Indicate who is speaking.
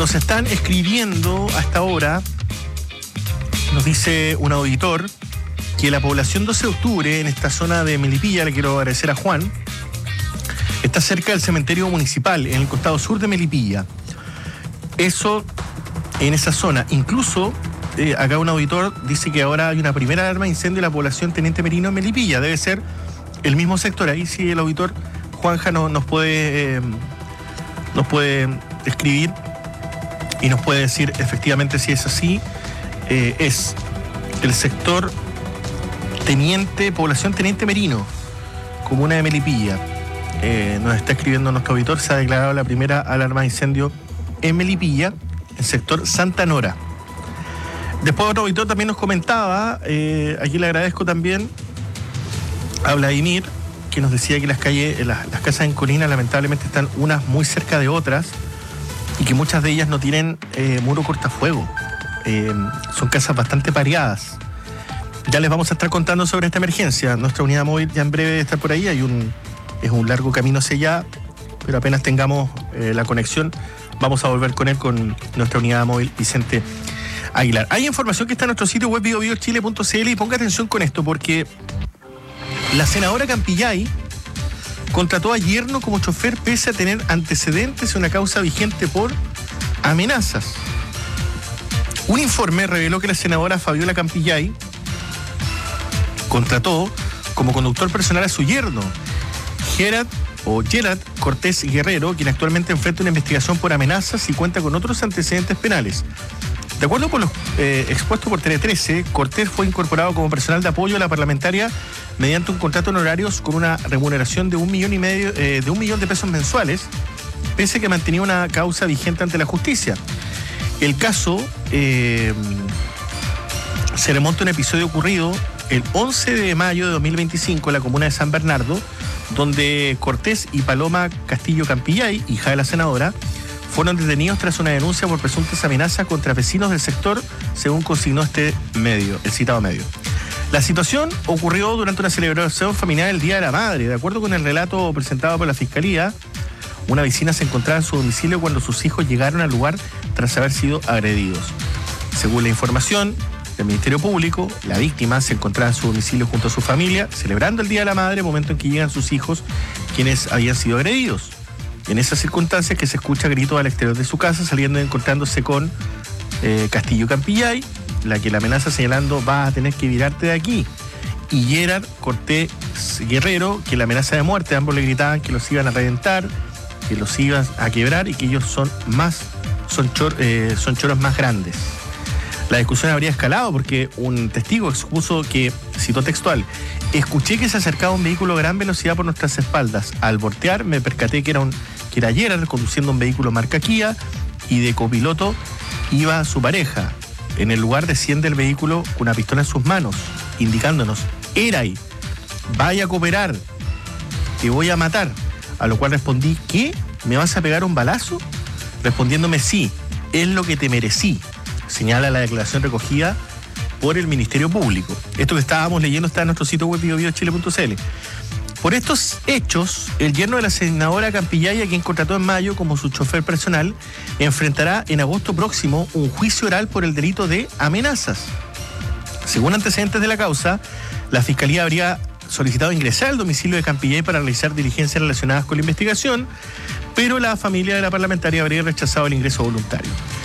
Speaker 1: Nos están escribiendo a esta hora, nos dice un auditor, que la población 12 de octubre, en esta zona de Melipilla, le quiero agradecer a Juan, está cerca del cementerio municipal, en el costado sur de Melipilla. Eso, en esa zona. Incluso, acá un auditor dice que ahora hay una primera alarma de incendio en la población Teniente Merino en Melipilla. Debe ser el mismo sector. Ahí sí el auditor Juanja nos puede escribir y nos puede decir efectivamente si es así. Es el sector población Teniente Merino, comuna de Melipilla. Nos está escribiendo nuestro auditor. Se ha declarado la primera alarma de incendio en Melipilla, el sector Santa Nora. Después otro auditor también nos comentaba, aquí le agradezco también a Vladimir, que nos decía que las casas en Colina lamentablemente están unas muy cerca de otras y que muchas de ellas no tienen muro cortafuego. Son casas bastante pareadas. Ya les vamos a estar contando sobre esta emergencia. Nuestra unidad móvil ya en breve debe estar por ahí. Es un largo camino hacia allá, pero apenas tengamos la conexión, vamos a volver con él, con nuestra unidad móvil Vicente Aguilar. Hay información que está en nuestro sitio web biobiochile.cl y ponga atención con esto, porque la senadora Campillay contrató a yerno como chofer pese a tener antecedentes en una causa vigente por amenazas. Un informe reveló que la senadora Fabiola Campillay contrató como conductor personal a su yerno, Gerard Cortés Guerrero, quien actualmente enfrenta una investigación por amenazas y cuenta con otros antecedentes penales. De acuerdo con los expuestos por Tele 13, Cortés fue incorporado como personal de apoyo a la parlamentaria mediante un contrato en horarios con una remuneración de $1,500,000 de pesos mensuales, pese a que mantenía una causa vigente ante la justicia. El caso se remonta a un episodio ocurrido el 11 de mayo de 2025 en la comuna de San Bernardo, donde Cortés y Paloma Castillo Campillay, hija de la senadora, fueron detenidos tras una denuncia por presuntas amenazas contra vecinos del sector, según consignó el citado medio. La situación ocurrió durante una celebración familiar el Día de la Madre. De acuerdo con el relato presentado por la Fiscalía, una vecina se encontraba en su domicilio cuando sus hijos llegaron al lugar tras haber sido agredidos. Según la información del Ministerio Público, la víctima se encontraba en su domicilio junto a su familia, celebrando el Día de la Madre, momento en que llegan sus hijos, quienes habían sido agredidos. En esas circunstancias que se escucha gritos al exterior de su casa, saliendo y encontrándose con Castillo Campillay, la que la amenaza señalando: vas a tener que virarte de aquí. Y Gerard Cortés Guerrero, que la amenaza de muerte, ambos le gritaban que los iban a reventar, que los iban a quebrar y que ellos son choros más grandes. La discusión habría escalado porque un testigo expuso que, citó textual: escuché que se acercaba un vehículo a gran velocidad por nuestras espaldas. Al voltear me percaté que era Gerard conduciendo un vehículo marca Kia y de copiloto iba su pareja. En el lugar desciende el vehículo con una pistola en sus manos, indicándonos: Eray, vaya a cooperar, te voy a matar. A lo cual respondí: ¿qué? ¿Me vas a pegar un balazo? Respondiéndome: sí, es lo que te merecí, señala la declaración recogida por el Ministerio Público. Esto que estábamos leyendo está en nuestro sitio web biobiochile.cl. Por estos hechos, el yerno de la senadora Campillay, a quien contrató en mayo como su chofer personal, enfrentará en agosto próximo un juicio oral por el delito de amenazas. Según antecedentes de la causa, la Fiscalía habría solicitado ingresar al domicilio de Campillay para realizar diligencias relacionadas con la investigación, pero la familia de la parlamentaria habría rechazado el ingreso voluntario.